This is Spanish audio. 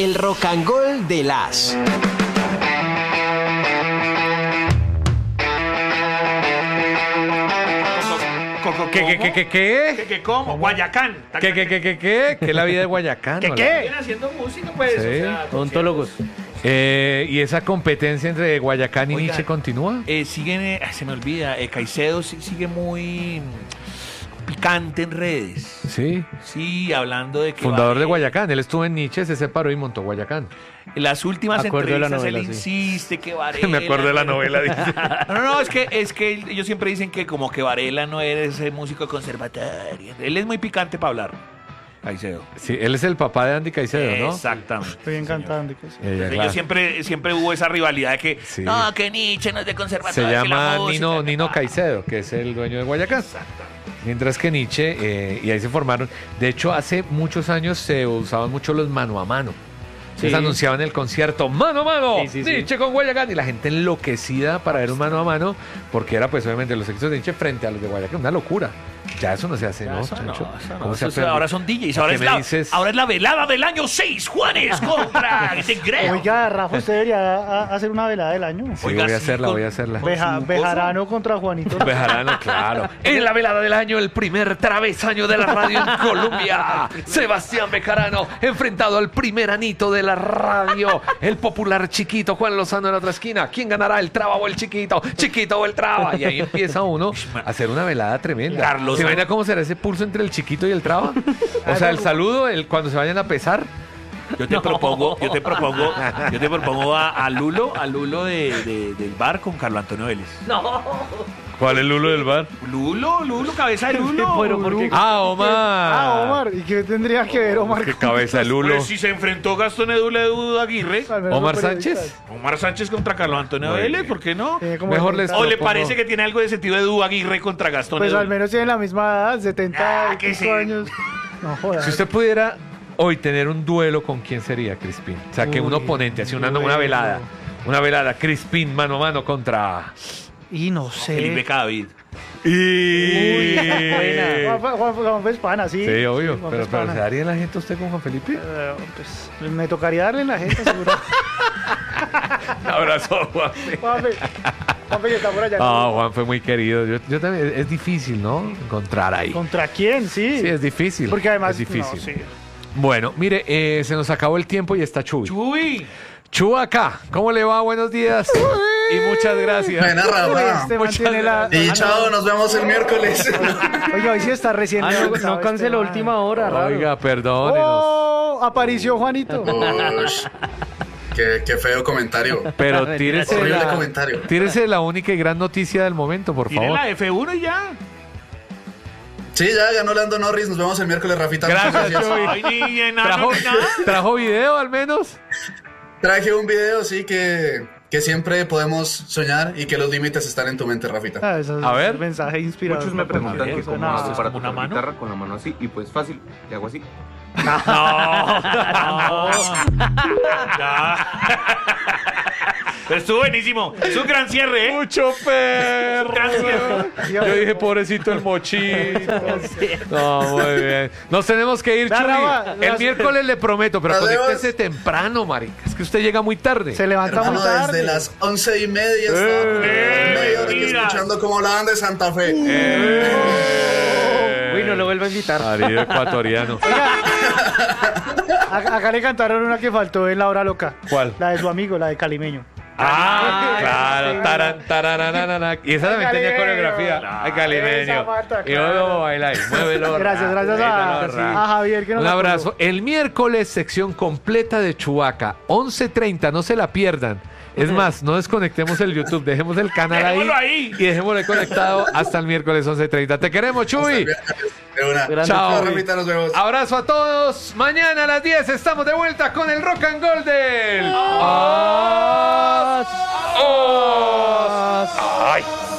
El rock and roll de las. ¿Qué? ¿Cómo? Guayacán. ¿Qué? ¿Qué es la vida de Guayacán? ¿Qué? Vienen haciendo música, pues. Sí, O sea, odontólogos. ¿Y esa competencia entre Guayacán y Oigan, Nietzsche continúa? Siguen, se me olvida, Caicedo sigue muy picante en redes. Sí. Sí, hablando de que... Fundador de Guayacán. Él estuvo en Nietzsche, se separó y montó Guayacán. En las últimas Acuerdo de la entrevistas novela, él sí. insiste que Varela... Me acuerdo de la novela, dice. No, es que ellos siempre dicen que como que Varela no es músico conservatorio. Él es muy picante para hablar, Caicedo. Sí, él es el papá de Andy Caicedo, ¿no? Exactamente. Estoy encantado, Andy Caicedo. Entonces, claro. siempre hubo esa rivalidad de que Sí. no, que Nietzsche no es de Se conservatorio. llama la música, Nino Caicedo, que es el dueño de Guayacán. Mientras que Nietzsche, y ahí se formaron. De hecho, hace muchos años se usaban mucho los mano a mano. Sí. Se anunciaban el concierto mano a mano, Sí. Nietzsche con Guayacán, y la gente enloquecida para ver un mano a mano, porque era pues obviamente los éxitos de Nietzsche frente a los de Guayacán, una locura. Ya eso no se hace, ¿no? Eso no, Chancho? eso no. ¿Cómo se Eso aprende? ahora son DJs. ¿Qué me dices? Ahora es la velada del año 6, Juanes contra The Greo. Oiga, Rafa, usted debería hacer una velada del año. Sí, Oiga, voy a sí, hacerla, con- voy a hacerla. con- su Bejarano contra Juanito. Bejarano, claro. En la velada del año, el primer travesaño de la radio en Colombia. Sebastián Bejarano, enfrentado al primer anito de la radio. El popular Chiquito, Juan Lozano en la otra esquina. ¿Quién ganará, el Traba o el Chiquito? Chiquito o el Traba. Y ahí empieza uno a hacer una velada tremenda. Carlos, ¿Se imagina cómo será ese pulso entre el Chiquito y el Traba? O sea, el saludo, cuando se vayan a pesar. Yo te propongo a Lulo del bar con Carlos Antonio Vélez. ¿Cuál es Lulo del bar? Lulo, cabeza de Lulo. Pero ¿por qué? Omar. Omar. ¿Y qué tendría que ver Omar? Qué cabeza de Lulo. Pues si se enfrentó Gastón Edu Aguirre, Al menos Omar los periodistas. Sánchez. Omar Sánchez contra Carlos Antonio Muy Vélez, bien. ¿por qué no? Tiene como Mejor 70. ¿O le propongo- parece que tiene algo de sentido Edu Aguirre contra Gastón Pues Edu? al menos tienen la misma edad, 70 que sí. años. No jodas. Si usted pudiera hoy tener un duelo, ¿con quién sería, Crispín? O sea, que un Uy, oponente, así una duelo. velada. Una velada, Crispín mano a mano contra... Y no sé. Felipe Cadavid. Y... Juan es pana, sí. Sí, obvio. Juan Pero es pana. ¿se daría la gente a usted con Juan Felipe? Pues me tocaría darle en la gente, seguro. Un abrazo, Juan. Juanfe, que está por allá. Juan fue muy querido. Yo también, es difícil, ¿no? Encontrar ahí. ¿Contra quién? Sí. Sí, es difícil. Porque además... Es difícil. no, sí. Bueno, mire, se nos acabó el tiempo y está Chuy. Chuy. Chu acá, ¿cómo le va? Buenos días. Y muchas gracias. Buena, Rafa. Este Muchas mantiene la... Y chao, nos vemos el miércoles. Oiga, hoy sí está recién... No desocupado canceló este man. última hora, raro. Oiga, perdónenos. ¡Oh! Apareció Juanito. Ush, qué feo comentario. Pero Mentira, Horrible comentario. tírese la única y gran noticia del momento, por Tiene favor. la F1 y ya. Sí, ya ganó Lando Norris. Nos vemos el miércoles, Rafita. Muchas Gracias, Chuy. Ay, ni en nada, ¿Trajo, ni nada. ¿Trajo video al menos? Traje un video, sí, que siempre podemos soñar y que los límites están en tu mente, Rafita. Ah, eso es A ver. un mensaje inspirador. Muchos me preguntan que cómo Nada. haces para ¿Una tocar mano? guitarra con la mano así, y pues fácil, te hago así. Ya. Pero estuvo buenísimo. Es un gran cierre, ¿eh? Mucho perro. Gracias. Yo dije, pobrecito el mochito. No, muy bien. Nos tenemos que ir, Ya, Chuy. Rafa, El miércoles le prometo, pero Nos vemos. conéctese temprano, marica. Es que usted llega muy tarde. Se levanta muy Hermano, tarde. desde las 11:30 estaba media hora aquí mira. escuchando cómo hablaban de Santa Fe. Uy, no lo vuelvo a invitar. Marido ecuatoriano. Acá le cantaron una que faltó en La Hora Loca. ¿Cuál? La de su amigo, la de Calimeño. Claro, taran, tarananana. Y esa también tenía Calimeño. coreografía. Ay, calimeño. Esa Marta, Y luego vamos a bailar. Muévelo. Gracias ra, a muévelo, ra. Javier que nos Un abrazo. apoyó. El miércoles, sección completa de Chubaca. 11:30, no se la pierdan. Es más, no desconectemos el YouTube, dejemos el canal Dejémoslo ahí. y dejémoslo conectado hasta el miércoles 11:30. Te queremos, Chuy. De una. Grande. Chao. Chao, Rafita, nos vemos. Abrazo a todos. Mañana a las 10 estamos de vuelta con el Rock and Roll del... ¡Ay!